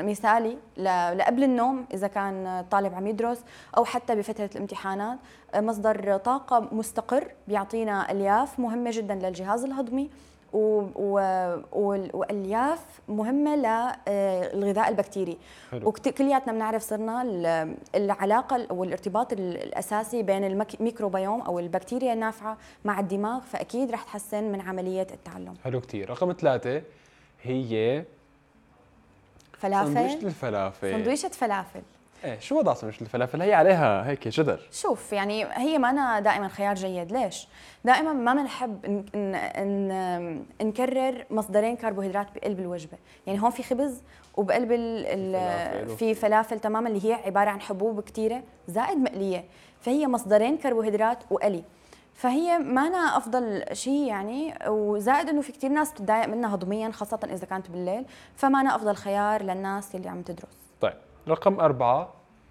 مثالي لقبل النوم إذا كان الطالب عم يدرس أو حتى بفترة الامتحانات. مصدر طاقة مستقر بيعطينا ألياف مهمة جدا للجهاز الهضمي، والألياف مهمة للغذاء البكتيري. وكلياتنا بنعرف صرنا العلاقة والارتباط الأساسي بين الميكروبيوم أو البكتيريا النافعة مع الدماغ، فأكيد رح تحسن من عملية التعلم. حلو كتير. رقم 3 هي فلافل. سندويشة فلافل. ايه شو وضع سندويشة الفلافل؟ هي عليها هيك جدل. شوف يعني هي ما أنا دائما خيار جيد. ليش؟ دائما ما بنحب نكرر مصدرين كربوهيدرات بقلب الوجبة. يعني هون في خبز وبقلب في فلافل تماما اللي هي عبارة عن حبوب كتيرة زائد مقلية، فهي مصدرين كربوهيدرات وقلي، فهي ما أنا أفضل شيء يعني. وزائد إنه في كتير ناس بتضايق منها هضميا خاصة إذا كانت بالليل، فما أنا أفضل خيار للناس اللي عم تدرس. طيب رقم 4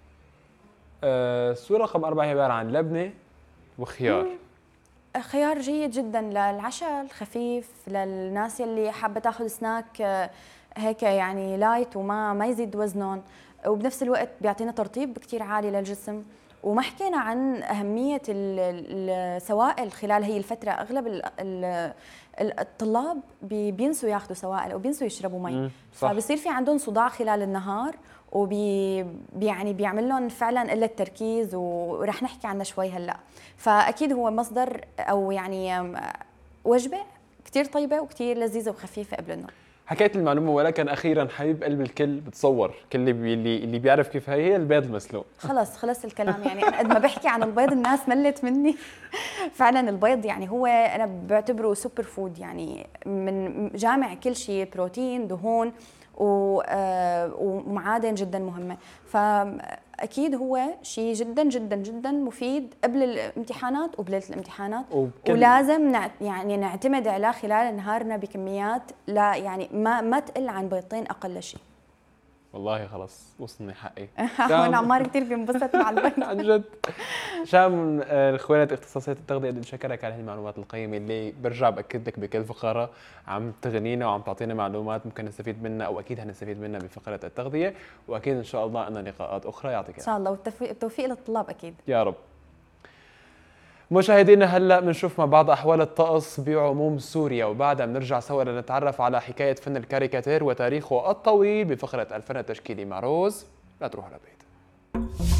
الصورة رقم 4 هي عبارة عن لبنة وخيار. خيار جيد جدا للعشاء الخفيف، للناس اللي حابة تاخذ سناك هيك يعني لايت وما يزيد وزنهم، وبنفس الوقت بيعطينا ترطيب كتير عالي للجسم. وما حكينا عن أهمية السوائل خلال هي الفترة. أغلب الطلاب بينسوا ياخذوا سوائل أو بينسوا يشربوا مي، فبصير في عندهم صداع خلال النهار، يعني بيعمل لهم فعلا قلة تركيز، ورح نحكي عنها شوي هلا. فأكيد هو مصدر أو يعني وجبة كتير طيبة وكتير لذيذة وخفيفة قبل النوم. حكيت المعلومة، ولكن أخيراً حبيب قلب الكل بتصور كل اللي بيعرف كيف هي البيض المسلوق. خلص الكلام يعني. أنا قد ما بحكي عن البيض الناس ملت مني. فعلاً البيض يعني هو أنا بعتبره سوبر فود، يعني من جامع كل شيء، بروتين، دهون ومعادن جدا مهمة. فأكيد هو شيء جدا جدا جدا مفيد قبل الامتحانات وبليلة الامتحانات، ولازم يعني نعتمد عليه خلال نهارنا بكميات لا يعني ما تقل عن بيضتين أقل شيء. والله خلص وصلني حقي. وانا عمار كثير بينبسط مع البيض. عن جد. شام اخوانات اختصاصيات التغذيه، بدي اشكرك على هالمعلومات القيمه اللي برجع باكد لك بكل فقره عم تغنينا وعم تعطينا معلومات ممكن نستفيد منها او اكيد هنستفيد منها بفقره التغذيه، واكيد ان شاء الله لنا لقاءات اخرى. يعطيك ان شاء الله، والتوفيق للطلاب اكيد يا رب. مشاهدينا هلا بنشوف مع بعض احوال الطقس بعموم سوريا، وبعدها بنرجع سوا لنتعرف على حكايه فن الكاريكاتير وتاريخه الطويل بفقره الفن التشكيلي مع روز. لا تروحوا لبعيد.